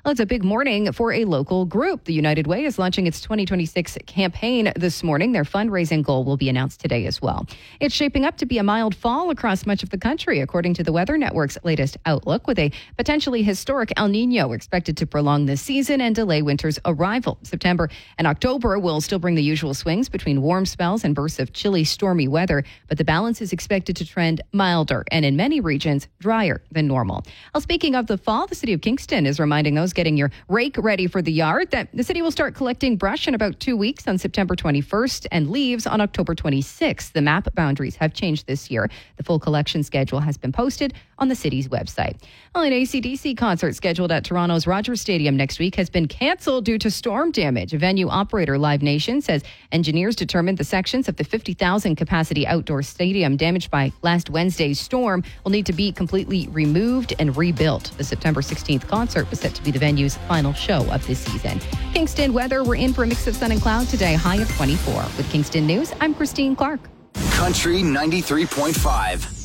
Well, it's a big morning for a local group. The United Way is launching its 2026 campaign this morning. Their fundraising goal will be announced today as well. It's shaping up to be a mild fall across much of the country, according to the Weather Network's latest outlook, with a potentially historic El Nino expected to prolong this season and delay winter's arrival. September and October will still bring the usual swings between warm spells and bursts of chilly, stormy weather, but the balance is expected to trend milder and in many regions drier than normal. Well, speaking of the fall, the city of Kingston is reminding those getting your rake ready for the yard that the city will start collecting brush in about 2 weeks on September 21st and leaves on October 26th. The map boundaries have changed this year. The full collection schedule has been posted on the city's website. Well, an AC/DC concert scheduled at Toronto's Rogers Stadium next week has been canceled due to storm damage. Venue operator Live Nation says engineers determined the sections of the 50,000 capacity outdoor stadium damaged by last Wednesday's storm will need to be completely removed and rebuilt. The September 16th concert was set to be the venue's final show of this season. Kingston weather, we're in for a mix of sun and cloud today, high of 24. With Kingston News, I'm Christine Clark. Country 93.5.